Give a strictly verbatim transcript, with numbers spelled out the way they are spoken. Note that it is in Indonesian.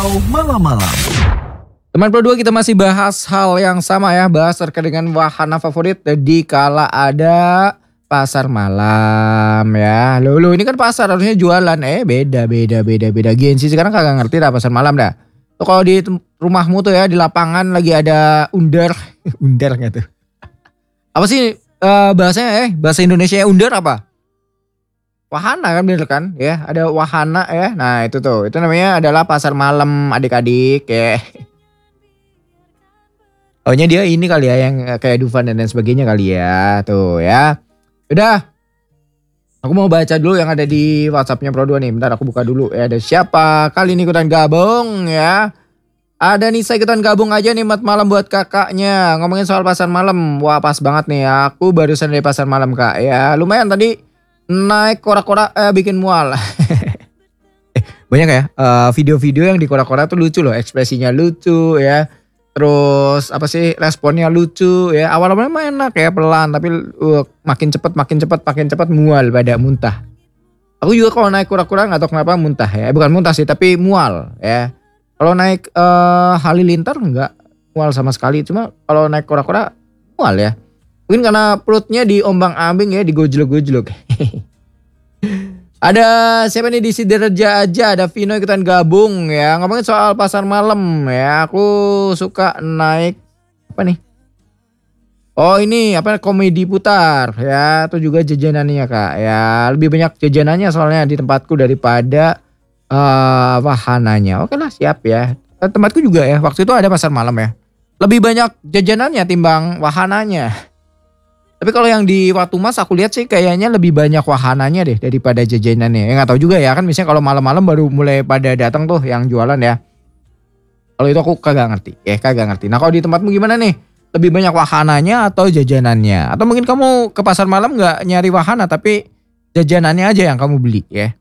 Malam-malam. Teman Pro dua, kita masih bahas hal yang sama ya, bahas terkait dengan wahana favorit di kala ada pasar malam ya. Loh, loh ini kan pasar harusnya jualan, eh beda beda beda beda. Gensi sekarang kagak ngerti dah pasar malam dah. Tuh kalau di tem- rumahmu tuh ya, di lapangan lagi ada undar, undar nggak tuh? Apa sih eh, bahasanya eh bahasa Indonesia undar apa? Wahana kan bener kan ya, ada wahana ya. Nah itu tuh, itu namanya adalah pasar malam adik-adik ya. Taunya dia ini kali ya yang kayak Dufan dan lain sebagainya kali ya. Tuh ya. Udah. Aku mau baca dulu yang ada di WhatsAppnya Pro dua nih. Bentar aku buka dulu ya. Ada siapa kali ini ikutan gabung ya. Ada Nisa ikutan gabung aja nih mat malam buat kakaknya. Ngomongin soal pasar malam. Wah pas banget nih. Aku barusan dari pasar malam kak ya. Lumayan tadi naik kora-kora eh, bikin mual. eh, banyak ya eh, video-video yang di kora-kora tuh lucu loh. Ekspresinya lucu ya. Terus apa sih responnya lucu ya, awal-awalnya mah enak ya pelan tapi uh, makin cepet makin cepet makin cepet mual pada muntah. Aku juga kalau naik kura-kura nggak tahu kenapa muntah ya, eh, bukan muntah sih tapi mual ya. Kalau naik uh, halilintar nggak mual sama sekali, cuma kalau naik kura-kura mual ya. Mungkin karena perutnya diombang-ambing ya, digojlok-gojlok. Ada siapa nih di Siderja aja, ada Vino ikutan gabung ya. Ngomongin soal pasar malam ya. Aku suka naik apa nih? Oh ini apa komedi putar ya. Itu juga jajanannya kak ya. Lebih banyak jajanannya soalnya di tempatku daripada uh, wahananya. Oke lah siap ya. Tempatku juga ya. Waktu itu ada pasar malam ya. Lebih banyak jajanannya timbang wahananya. Tapi kalau yang di Watu Mas aku lihat sih kayaknya lebih banyak wahananya deh daripada jajanannya. Ya nggak tahu juga ya kan misalnya kalau malam-malam baru mulai pada datang tuh yang jualan ya. Kalau itu aku kagak ngerti. Ya kagak ngerti. Nah kalau di tempatmu gimana nih? Lebih banyak wahananya atau jajanannya? Atau mungkin kamu ke pasar malam nggak nyari wahana tapi jajanannya aja yang kamu beli ya?